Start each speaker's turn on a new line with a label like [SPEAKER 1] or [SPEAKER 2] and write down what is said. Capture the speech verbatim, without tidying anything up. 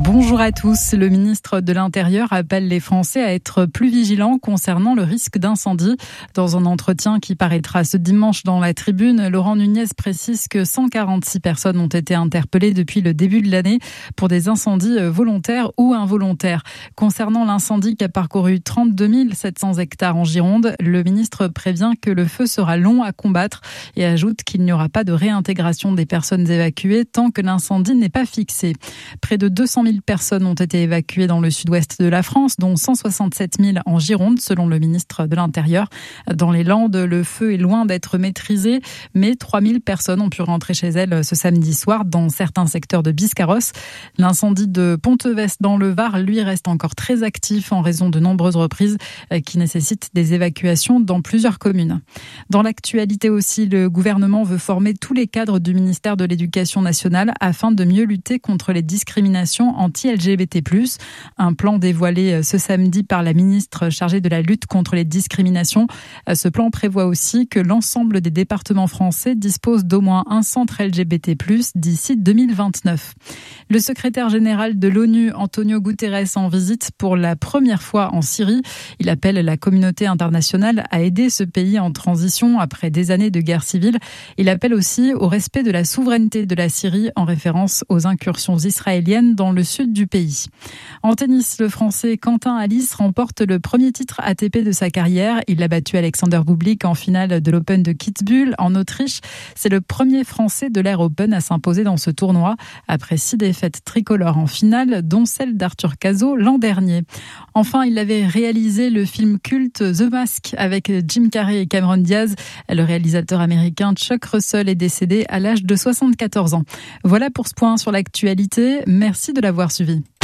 [SPEAKER 1] Bonjour à tous. Le ministre de l'Intérieur appelle les Français à être plus vigilants concernant le risque d'incendie. Dans un entretien qui paraîtra ce dimanche dans la Tribune, Laurent Nunez précise que cent quarante-six personnes ont été interpellées depuis le début de l'année pour des incendies volontaires ou involontaires. Concernant l'incendie qui a parcouru trente-deux mille sept cents hectares en Gironde, le ministre prévient que le feu sera long à combattre et ajoute qu'il n'y aura pas de réintégration des personnes évacuées tant que l'incendie n'est pas fixé. Près de deux cent mille personnes ont été évacuées dans le sud-ouest de la France, dont cent soixante-sept mille en Gironde, selon le ministre de l'Intérieur. Dans les Landes, le feu est loin d'être maîtrisé, mais trois mille personnes ont pu rentrer chez elles ce samedi soir dans certains secteurs de Biscarrosse. L'incendie de Pontevès dans le Var, lui, reste encore très actif en raison de nombreuses reprises qui nécessitent des évacuations dans plusieurs communes. Dans l'actualité aussi, le gouvernement veut former tous les cadres du ministère de l'Éducation nationale afin de mieux lutter contre les discriminations anti-L G B T plus. Un plan dévoilé ce samedi par la ministre chargée de la lutte contre les discriminations. Ce plan prévoit aussi que l'ensemble des départements français disposent d'au moins un centre L G B T plus d'ici deux mille vingt-neuf. Le secrétaire général de l'ONU, Antonio Guterres, en visite pour la première fois en Syrie. Il appelle la communauté internationale à aider ce pays en transition après des années de guerre civile. Il appelle aussi au respect de la souveraineté de la Syrie en référence aux incursions israéliennes dans le sud du pays. En tennis, le Français Quentin Halys remporte le premier titre A T P de sa carrière. Il a battu Alexander Bublik en finale de l'Open de Kitzbühel en Autriche. C'est le premier Français de l'Air Open à s'imposer dans ce tournoi après six défaites tricolores en finale, dont celle d'Arthur Cazot l'an dernier. Enfin, il avait réalisé le film culte The Mask avec Jim Carrey et Cameron Diaz. Le réalisateur américain Chuck Russell est décédé à l'âge de soixante-quatorze ans. Voilà pour ce point sur l'actualité. Merci de l'avoir suivi.